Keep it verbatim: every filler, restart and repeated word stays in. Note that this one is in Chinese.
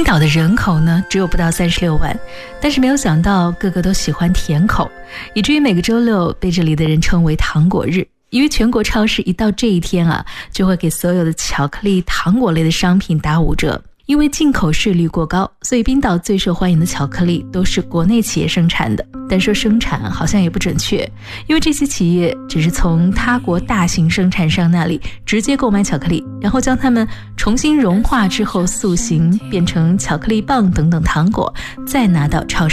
冰岛的人口呢只有不到三十六万，但是没有想到个个都喜欢甜口，以至于每个周六被这里的人称为糖果日。因为全国超市一到这一天啊，就会给所有的巧克力、糖果类的商品打五折。因为进口税率过高，所以冰岛最受欢迎的巧克力都是国内企业生产的。但说生产好像也不准确，因为这些企业只是从他国大型生产商那里直接购买巧克力，然后将它们重新融化之后塑形，变成巧克力棒等等糖果，再拿到超市